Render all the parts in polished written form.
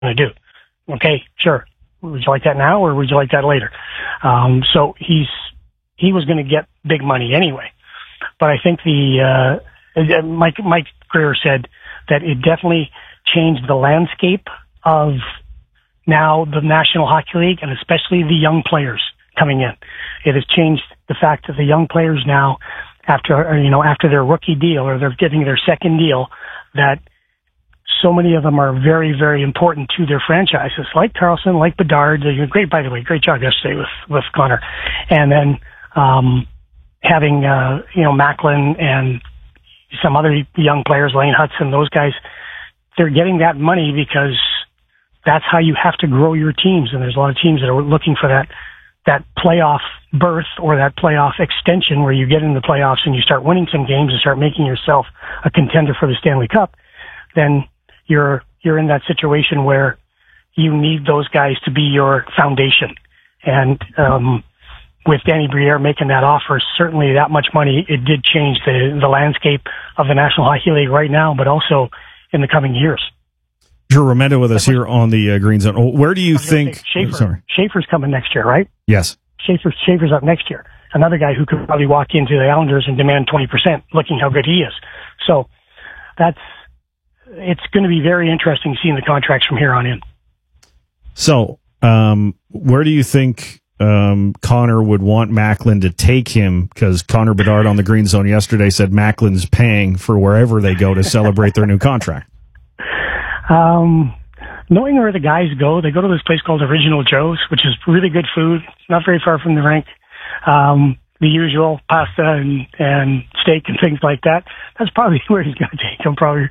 going to do. Okay, sure. Would you like that now, or would you like that later? So he was going to get big money anyway. But I think Mike Grier said that it definitely changed the landscape of now the National Hockey League, and especially the young players coming in. It has changed the fact that the young players now, after their rookie deal, or they're getting their second deal, that so many of them are very, very important to their franchises, like Carlson, like Bedard. By the way, great job yesterday with Connor. And then having Macklin and some other young players, Lane Hudson, those guys, they're getting that money because that's how you have to grow your teams. And there's a lot of teams that are looking for that playoff berth or that playoff extension where you get in the playoffs and you start winning some games and start making yourself a contender for the Stanley Cup. Then you're in that situation where you need those guys to be your foundation. And with Danny Briere making that offer, certainly that much money, it did change the landscape of the National Hockey League right now, but also in the coming years. Drew Remenda with us here on the Green Zone. Where do you think... Schaefer's coming next year, right? Yes. Schaefer's up next year. Another guy who could probably walk into the Islanders and demand 20%, looking how good he is. So it's going to be very interesting seeing the contracts from here on in. So, where do you think Connor would want Macklin to take him? Because Connor Bedard on the Green Zone yesterday said Macklin's paying for wherever they go to celebrate their new contract. Knowing where the guys go, they go to this place called Original Joe's, which is really good food, not very far from the rink. The usual pasta and steak and things like that. That's probably where he's going to take them. Probably,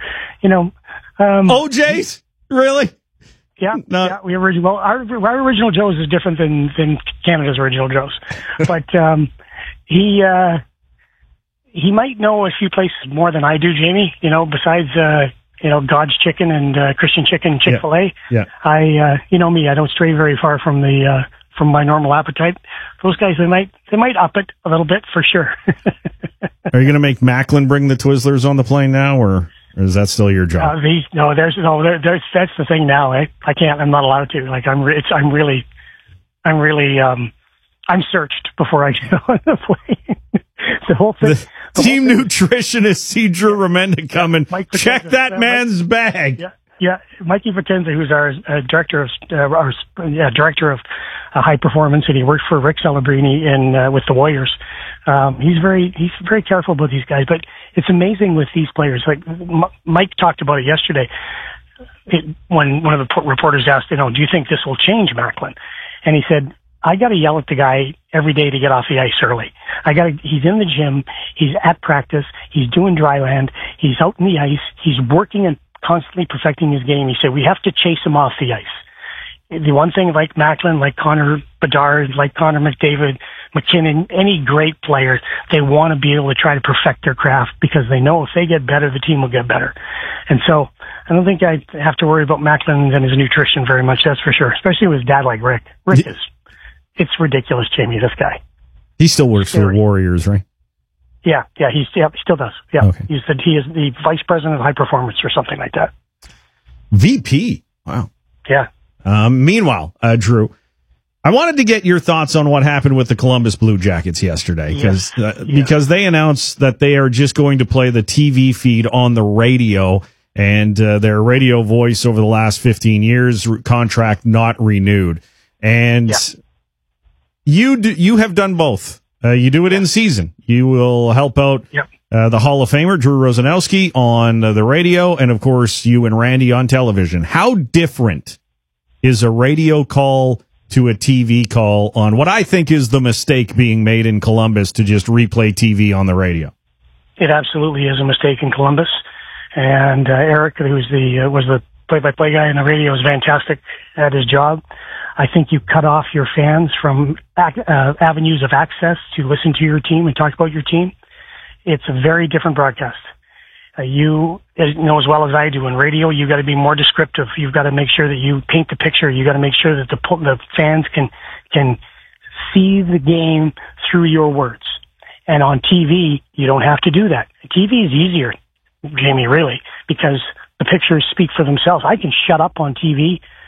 OJ's? Really? Yeah, our Original Joe's is different than Canada's Original Joe's, but he might know a few places more than I do, Jamie. Besides God's Chicken and Christian Chicken, Chick-fil-A. Yeah. I me, I don't stray very far from my normal appetite. Those guys, they might up it a little bit for sure. Are you going to make Macklin bring the Twizzlers on the plane now, or is that still your job? That's the thing now. I can't. I'm not allowed to. Like I'm searched before I get on the plane. The whole thing. Team nutritionist Drew Remenda coming. Check that man's bag. Yeah. Mikey Potenza, who's our director of high performance, and he worked for Rick Celebrini with the Warriors. He's very careful about these guys, but it's amazing with these players. Like Mike talked about it yesterday when one of the reporters asked, do you think this will change Macklin? And he said, I got to yell at the guy every day to get off the ice early. He's in the gym. He's at practice. He's doing dry land. He's out in the ice. He's working and constantly perfecting his game. He said, we have to chase him off the ice. The one thing like Macklin, like Connor Bedard, like Connor McDavid, McKinnon, any great player, they want to be able to try to perfect their craft because they know if they get better, the team will get better. And so I don't think I have to worry about Macklin and his nutrition very much, that's for sure, especially with a dad like Rick. It's ridiculous, Jamie, this guy. He still works for the Warriors, right? Yeah, he still does. Yeah, okay. He is the vice president of high performance or something like that. VP. Wow. Yeah. Meanwhile, Drew, I wanted to get your thoughts on what happened with the Columbus Blue Jackets yesterday, because they announced that they are just going to play the TV feed on the radio, and their radio voice over the last 15 years contract not renewed. And you have done both. You do it in season. You will help out the Hall of Famer, Drew Rosanowski, on the radio, and, of course, you and Randy on television. How different is a radio call to a TV call on what I think is the mistake being made in Columbus to just replay TV on the radio? It absolutely is a mistake in Columbus. And Eric, who was the play-by-play guy on the radio, was fantastic at his job. I think you cut off your fans from avenues of access to listen to your team and talk about your team. It's a very different broadcast. You know as well as I do, in radio, you got to be more descriptive. You've got to make sure that you paint the picture. You got to make sure that the fans can see the game through your words. And on TV, you don't have to do that. TV is easier, Jamie, really, because the pictures speak for themselves. I can shut up on TV